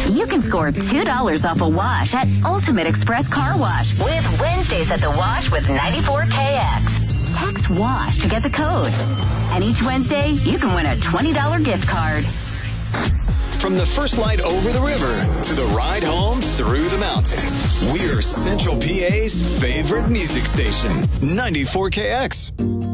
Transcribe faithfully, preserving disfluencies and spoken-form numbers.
You can score two dollars off a wash at Ultimate Express Car Wash with Wednesdays at the Wash with ninety-four K X. Text WASH to get the code. And each Wednesday, you can win a twenty dollars gift card. From the first light over the river to the ride home through the mountains, we're Central P A's favorite music station, ninety-four K X.